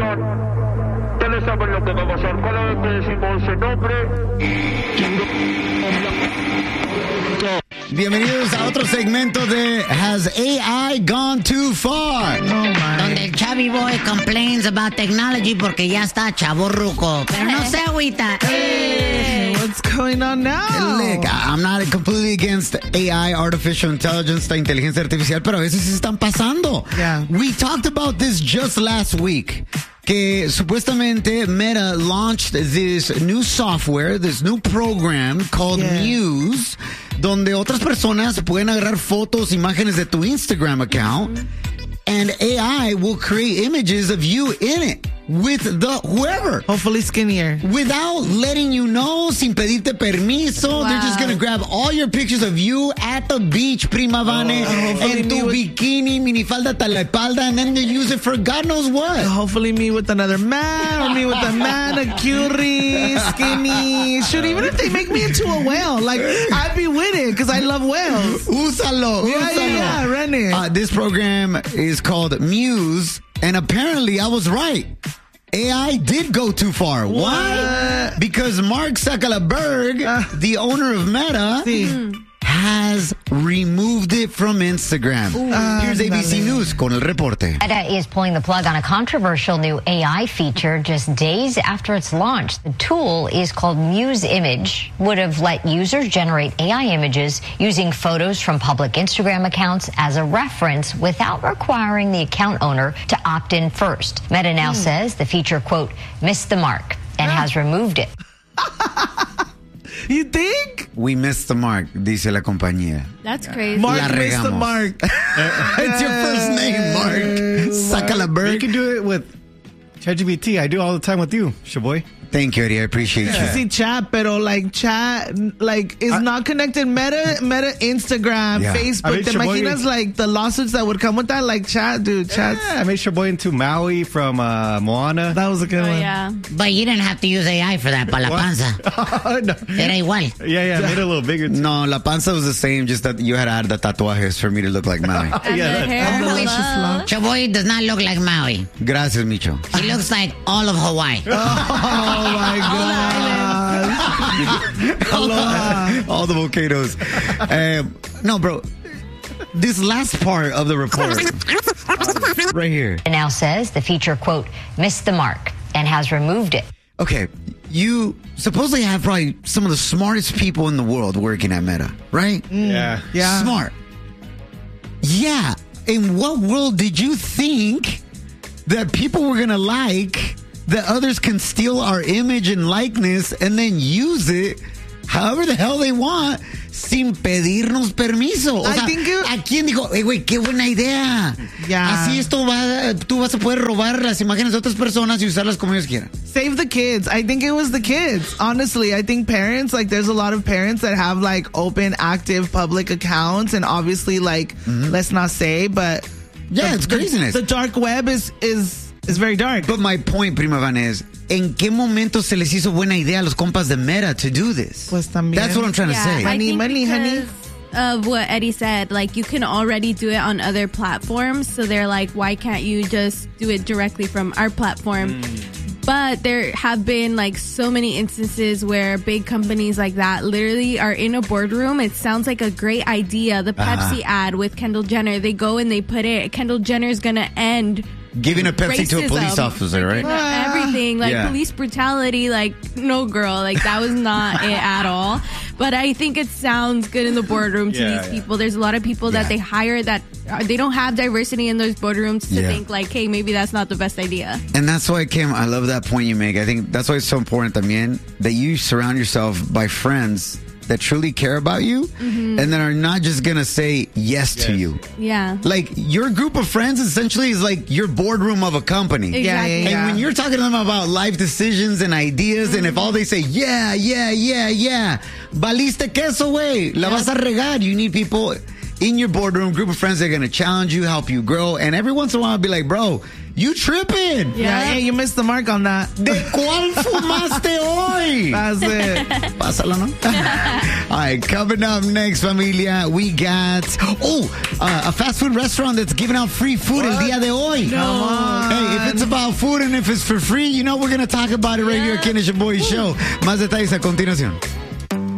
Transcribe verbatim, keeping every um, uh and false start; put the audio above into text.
información. Ustedes saben lo que va a pasar cada vez que decimos ese nombre. Bienvenidos a otro segmento de Has A I Gone Too Far? Donde el Chavi Boy complains about technology porque ya está chavorruco. Pero no se agüita. Hey, what's going on now? Look, I'm not completely against A I, artificial intelligence, la inteligencia artificial, pero a veces se están pasando. Yeah. We talked about this just last week. Que supuestamente Meta launched this new software, this new program called Yeah. Muse, donde otras personas pueden agarrar fotos, imágenes de tu Instagram account, mm-hmm. and A I will create images of you in it with the whoever. Hopefully skinnier. Without letting you know, sin pedirte permiso. Wow. They're just going to grab all your pictures of you at the beach, prima Vane, Oh, en tu with- bikini, minifalda, hasta la espalda, and then they use it for God knows what. Hopefully me with another man, or me with a manicure, skinny. Shoot, even if they make me into a whale, like, I'd be with it, because I love whales. Úsalo, Yeah, úsalo. yeah, yeah, run it. Uh, this program is called Muse, and apparently I was right. A I did go too far. Why? Because Mark Zuckerberg, Uh, the owner of Meta, Sí. has removed it from Instagram. Ah, Here's A B C dale. News con el reporte. Meta is pulling the plug on a controversial new A I feature just days after its launch. The tool is called Muse Image, would have let users generate A I images using photos from public Instagram accounts as a reference without requiring the account owner to opt in first. Meta now says the feature, quote, missed the mark and has removed it. You think? We missed the mark, dice la compañía. That's crazy. Mark La missed the regamos. mark. It's your first name, Mark. Zuckerberg. You can do it with ChatGPT. I do all the time with you, Shaboy. Thank you, Eddie. I appreciate you. See, chat, pero like chat, like is I- not connected. Meta, Meta, Instagram, Yeah. I Facebook. mean, ¿Te Shaboy- imaginas like the lawsuits that would come with that? Like chat, dude, chat. Yeah, I made Shaboy into Maui from uh, Moana. That was a good Oh, one. yeah. But you didn't have to use A I for that, pa' la What? panza. no. Era igual. Yeah, yeah, I made it a little bigger. Too. No, la panza was the same, just that you had to add the tatuajes for me to look like Maui. And Yeah, the that- hair. Delicious hello. love. Chaboy does not look like Maui. Gracias, Micho. He looks like all of Hawaii. Oh my god. Aloha. All the volcanoes. Um, no, bro. This last part of the report, right here. It now says the feature, quote, missed the mark and has removed it. Okay, you supposedly have probably some of the smartest people in the world working at Meta, right? Yeah. Yeah. Smart. Yeah. In what world did you think that people were going to like that others can steal our image and likeness and then use it however the hell they want sin pedirnos permiso? O I sea, think it- ¿a quién dijo, hey, güey, qué buena idea? Yeah. Así esto va, tú vas a poder robar las imágenes de otras personas y usarlas como ellos quieran. Save the kids. I think it was the kids. Honestly, I think parents, like there's a lot of parents that have like open, active public accounts, and obviously like, let's not say, but Yeah, the, it's craziness. The, the dark web is, is, is very dark. But my point, Prima Van, is, ¿en qué momento se les hizo buena idea a los compas de Meta to do this? Pues también. That's what I'm trying Yeah, to say. I Honey, think money, honey. because of what Eddie said, like you can already do it on other platforms. So they're like, why can't you just do it directly from our platform? But there have been like so many instances where big companies like that literally are in a boardroom. It sounds like a great idea. The Pepsi ad with Kendall Jenner, they go and they put it, Kendall Jenner's gonna end Giving a Pepsi to a racism, police officer, right? everything, like Yeah. police brutality, like no girl, like that was not it at all. But I think it sounds good in the boardroom to Yeah, these yeah. people. There's a lot of people Yeah. that they hire that uh, they don't have diversity in those boardrooms to Yeah. think like, hey, maybe that's not the best idea. And that's why, Kim, I love that point you make. I think that's why it's so important también that you surround yourself by friends that truly care about you Mm-hmm. and that are not just going to say yes, to Yes. you. Yeah. Like, your group of friends essentially is like your boardroom of a company. Exactly. Yeah, yeah, yeah. And when you're talking to them about life decisions and ideas, and if all they say, yeah, yeah, yeah, yeah, valiste queso, güey, la vas a regar. You need people in your boardroom, group of friends that are going to challenge you, help you grow. And every once in a while, be like, bro, You tripping. Yeah, hey, you missed the mark on that. ¿De cuál fumaste hoy? That's it. Pásalo, ¿no? All right, coming up next, familia, we got, oh, uh, a fast food restaurant that's giving out free food el día de hoy. Come on. Hey, if it's about food and if it's for free, you know we're going to talk about it right here at Kenny Boy Show. Más detalles a continuación.